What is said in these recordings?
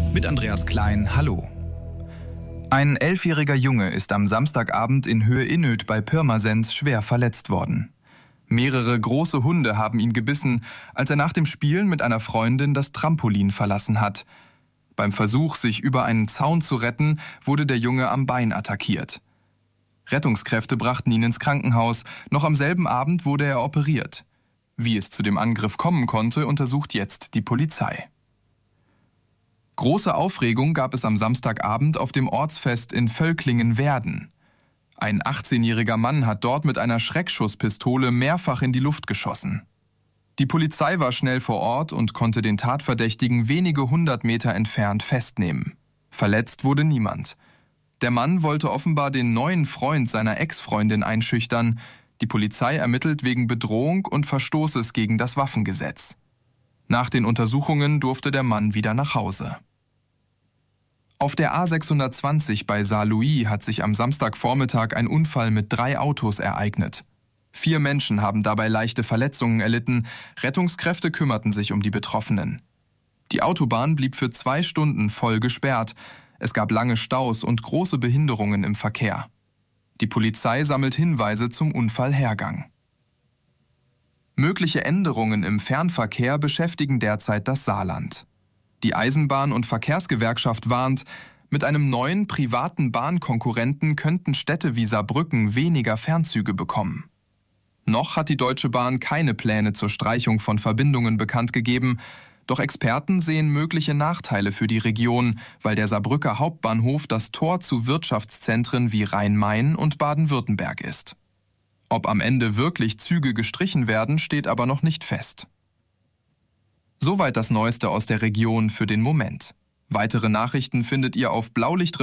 Mit Andreas Klein, hallo. Ein 11-jähriger Junge ist am Samstagabend in Höhe-Innöd bei Pirmasens schwer verletzt worden. Mehrere große Hunde haben ihn gebissen, als er nach dem Spielen mit einer Freundin das Trampolin verlassen hat. Beim Versuch, sich über einen Zaun zu retten, wurde der Junge am Bein attackiert. Rettungskräfte brachten ihn ins Krankenhaus. Noch am selben Abend wurde er operiert. Wie es zu dem Angriff kommen konnte, untersucht jetzt die Polizei. Große Aufregung gab es am Samstagabend auf dem Ortsfest in Völklingen-Werden. Ein 18-jähriger Mann hat dort mit einer Schreckschusspistole mehrfach in die Luft geschossen. Die Polizei war schnell vor Ort und konnte den Tatverdächtigen wenige 100 Meter entfernt festnehmen. Verletzt wurde niemand. Der Mann wollte offenbar den neuen Freund seiner Ex-Freundin einschüchtern. Die Polizei ermittelt wegen Bedrohung und Verstoßes gegen das Waffengesetz. Nach den Untersuchungen durfte der Mann wieder nach Hause. Auf der A620 bei Saarlouis hat sich am Samstagvormittag ein Unfall mit 3 Autos ereignet. 4 Menschen haben dabei leichte Verletzungen erlitten. Rettungskräfte kümmerten sich um die Betroffenen. Die Autobahn blieb für 2 Stunden voll gesperrt. Es gab lange Staus und große Behinderungen im Verkehr. Die Polizei sammelt Hinweise zum Unfallhergang. Mögliche Änderungen im Fernverkehr beschäftigen derzeit das Saarland. Die Eisenbahn- und Verkehrsgewerkschaft warnt, mit einem neuen privaten Bahnkonkurrenten könnten Städte wie Saarbrücken weniger Fernzüge bekommen. Noch hat die Deutsche Bahn keine Pläne zur Streichung von Verbindungen bekannt gegeben, doch Experten sehen mögliche Nachteile für die Region, weil der Saarbrücker Hauptbahnhof das Tor zu Wirtschaftszentren wie Rhein-Main und Baden-Württemberg ist. Ob am Ende wirklich Züge gestrichen werden, steht aber noch nicht fest. Soweit das Neueste aus der Region für den Moment. Weitere Nachrichten findet ihr auf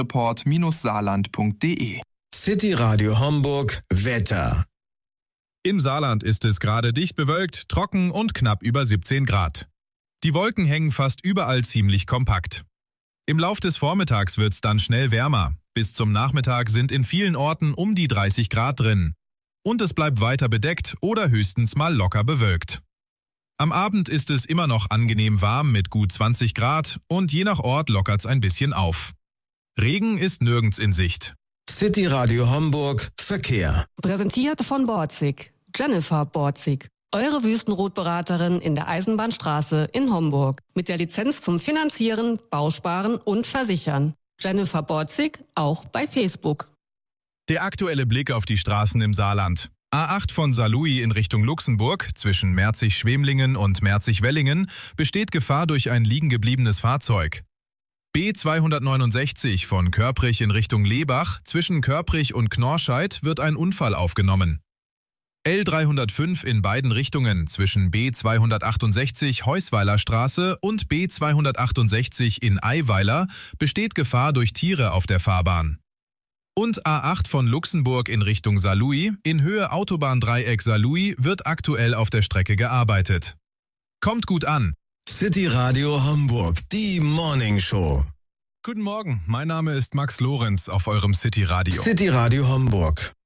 blaulichtreport-saarland.de. City Radio Homburg Wetter. Im Saarland ist es gerade dicht bewölkt, trocken und knapp über 17 Grad. Die Wolken hängen fast überall ziemlich kompakt. Im Lauf des Vormittags wird's dann schnell wärmer. Bis zum Nachmittag sind in vielen Orten um die 30 Grad drin. Und es bleibt weiter bedeckt oder höchstens mal locker bewölkt. Am Abend ist es immer noch angenehm warm mit gut 20 Grad und je nach Ort lockert's ein bisschen auf. Regen ist nirgends in Sicht. City Radio Homburg Verkehr. Präsentiert von Borzig. Jennifer Borzig. Eure Wüstenrotberaterin in der Eisenbahnstraße in Homburg. Mit der Lizenz zum Finanzieren, Bausparen und Versichern. Jennifer Borzig auch bei Facebook. Der aktuelle Blick auf die Straßen im Saarland. A8 von Saarlouis in Richtung Luxemburg, zwischen Merzig-Schwemlingen und Merzig-Wellingen, besteht Gefahr durch ein liegengebliebenes Fahrzeug. B269 von Körprich in Richtung Lebach, zwischen Körprich und Knorrscheid wird ein Unfall aufgenommen. L305 in beiden Richtungen, zwischen B268 Heusweiler Straße und B268 in Eiweiler, besteht Gefahr durch Tiere auf der Fahrbahn. Und A8 von Luxemburg in Richtung Saarlouis, in Höhe Autobahndreieck Saarlouis, wird aktuell auf der Strecke gearbeitet. Kommt gut an! City Radio Homburg, die Morning Show. Guten Morgen, mein Name ist Max Lorenz auf eurem City Radio. City Radio Homburg.